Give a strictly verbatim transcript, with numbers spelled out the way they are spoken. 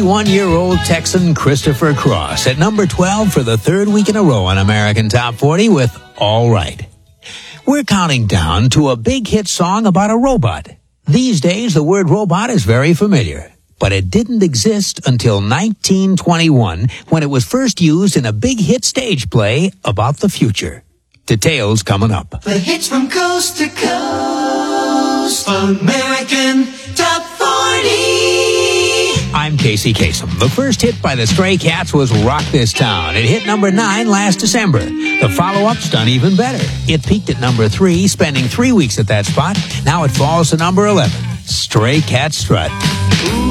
thirty-one-year-old Texan Christopher Cross at number twelve for the third week in a row on American Top forty with All Right. We're counting down to a big hit song about a robot. These days, the word robot is very familiar, but it didn't exist until nineteen twenty-one when it was first used in a big hit stage play about the future. Details coming up. The hits from coast to coast, American Top forty. I'm Casey Kasem. The first hit by the Stray Cats was Rock This Town. It hit number nine last December. The follow-up's done even better. It peaked at number three, spending three weeks at that spot. Now it falls to number eleven. Stray Cat Strut.